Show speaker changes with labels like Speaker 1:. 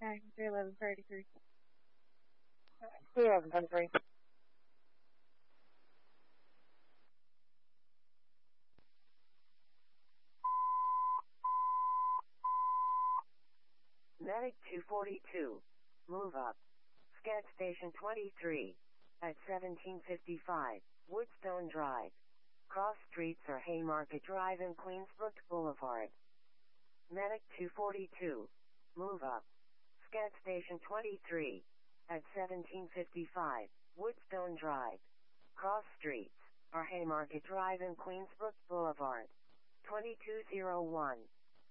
Speaker 1: time, 11:33.
Speaker 2: 11:33.
Speaker 3: Medic 242. Move up. Scat Station 23. At 1755, Woodstone Drive. Cross streets are Haymarket Drive and Queensbrook Boulevard. Medic 242. Move up. Scat Station 23. At 1755, Woodstone Drive. Cross streets are Haymarket Drive and Queensbrook Boulevard. 2201.